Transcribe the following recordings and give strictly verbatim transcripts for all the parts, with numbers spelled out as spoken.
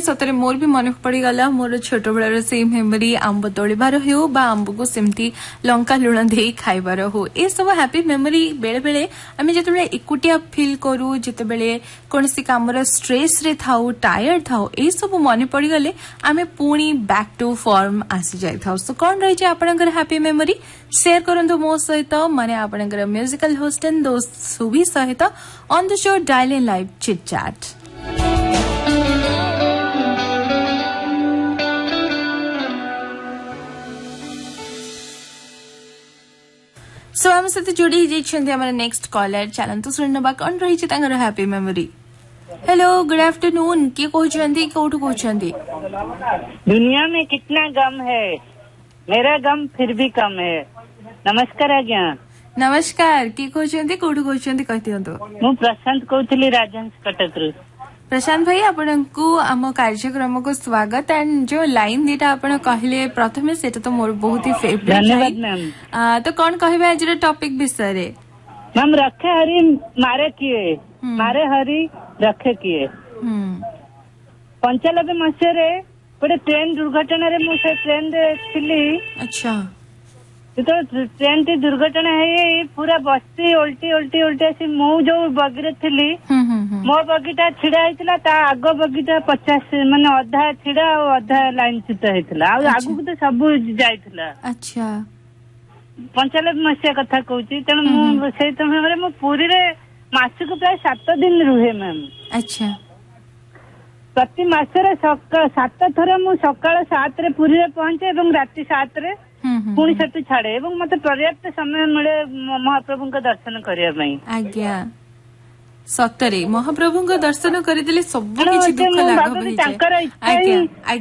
सतरे मोर भी मन पड़गला मोर छोट बेलर से मेमोरी आंब तोड़बार हो बा आंब को सेमती लंका लुण दे खाइबार हो ए सब हैप्पी मेमोरी बेले बेले आम जो एकुटिया फिल करूँ जिते बेले कौन सी कामर स्ट्रेस रे थाउ टायर्ड थाउ ए सब मन पड़गले आम पुणी बैक टू फॉर्म आसी जाई थाउ। सो कौन रही आपनकर हैप्पी मेमोरी शेयर करंतु मो सहित माने आपनकर म्यूजिकल होस्ट एंड दोस्त सुभी सहित on the show dial in live chit chat. सो आम सहित जोड़ी जाइछन्ती हमर नेक्स्ट कॉलर चलंतु सुनबा कौन रही तांगर happy memory. Hello good afternoon के कहउछन्ती कोठु कहउछन्ती। दुनिया में कितना गम है मेरा गम फिर भी कम है। नमस्कार आज्ञा। नमस्कार के कहउछन्ती कोठु कहउछन्ती कहतियंतो। मु प्रशांत कहउतली राजहंस कटकरु। प्रशांत भाई आपनको आम कार्यक्रम को स्वागत एंड जो लाइन दीटा आपण कहले प्रथमे सेटा तो मोर बहुत ही फेवरेट। धन्यवाद मैम। तो कौन कहबे आज टॉपिक विषय रे मैम रखे हरी मारे किए मारे हरी रखे किए। पंचानबे मसीह गोटे ट्रेन दुर्घटना रे मु से ट्रेन रे थिली। अच्छा तो ट्रेन टी दुर्घटना है पूरा बस्ती उल्टी उल्टी उल्टी आसी मु जो बगी रे थिली मो बगीटा छिड़ा होता ता आग बगीटा पचास माने अधा छिड़ा और अधा लाइन चित होता आगु तो सब जाइथिला। अच्छा पंचानबे मसीहा कथा कहूँ तेणु मु से समय मु पुरी रे मासक प्राय सात दिन रुहे मैम। अच्छा प्रति मासरे सात थर मु सकाळ सात रे पुरी रे पहुंचे एवं राति सात रे पुणी सेठू छाड़े एवं मते पर्याप्त समय मिले महाप्रभु दर्शन करने। आज्ञा सतरे महाप्रभु दर्शन करदेले सब किछि दुख लागबे तांकर इच्छा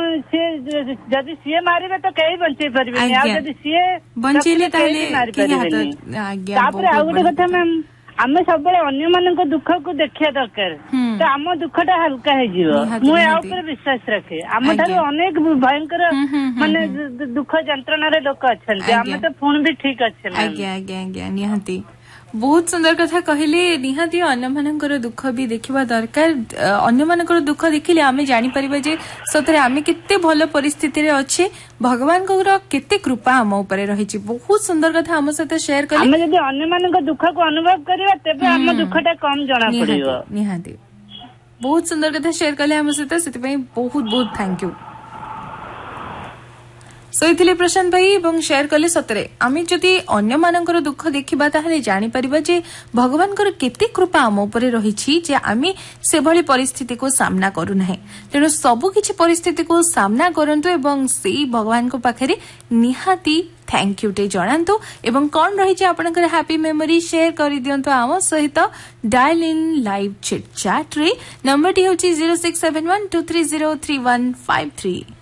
जदि सीए मारिबे तो कई बंचे परबे आ जदि सीए बंचेले ताले मारि परबे। आज्ञा तापर आ गोटे कथा मैम आमे सब बेले अन्य मानक दुख को देखिया दरकार तो आम दुखटा हल्का हो जीवो मु आ ऊपर विश्वास रखे। आम ठार अनेक भयंकर माने दुख जंत्रणा रे लोक अछन्ते आमे तो फोन भी ठीक अच्छे। आज्ञा आज्ञा आज्ञा निहाती बहुत सुंदर कथा कहले निहाती अन्य मानकर दुख भी देखिबा दरकार। अन्य मानकर दुख देखिले आमे जानि परिबा जे सतरे आमे केते भलो परिस्थिति रे अच्छे भगवान को केते कृपा हम ऊपर रहिछि। बहुत सुंदर कथा हम साथ शेयर कले आमे जदि अन्य मानकर दुख को अनुभव करिबा तेबे हम दुखटा कम जाना पड़िबो। निहाती बहुत सुंदर कथा शेयर कले हम साथ सेति पई बहुत बहुत थैंक यू। सो प्रशांत भाई एवं शेयर कले सतरे आमे जदि अन्य मानकर दुख देखिबा ताहले जानि परिबा जे भगवान कर केते कृपा हम ऊपर रहिछि जे आमे से भली परिस्थिति को सामना करू नाही। तेणु सब किछि परिस्थिति को सामना करंतु एवं सेही भगवान को पाखरे निहाती थैंक यू टे जणांतु एवं कौन रही आपनकर हैप्पी मेमोरी शेयर कर दियंतु आम सहित dial in live chit chat रे। नंबर टी होछि zero six seven one two three zero three one five three.